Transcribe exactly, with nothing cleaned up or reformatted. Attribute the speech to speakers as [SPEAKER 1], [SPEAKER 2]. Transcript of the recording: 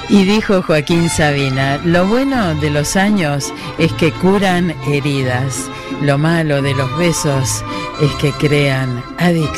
[SPEAKER 1] Y dijo Joaquín Sabina, lo bueno de los años es que curan heridas, lo malo de los besos es que crean adicción.